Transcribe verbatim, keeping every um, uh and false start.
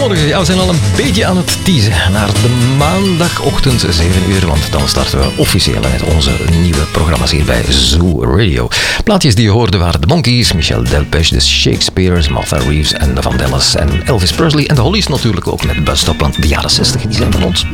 Goedemorgen, ja, we zijn al een beetje aan het teasen naar de maandagochtend zeven uur, want dan starten we officieel met onze nieuwe programma's hier bij Zoo Radio. Plaatjes die je hoorde waren de Monkees, Michel Delpech, de Shakespeares, Martha Reeves en de Vandellas en Elvis Presley en de Hollies natuurlijk ook met Bus Stop, want de jaren zestig die zijn van ons.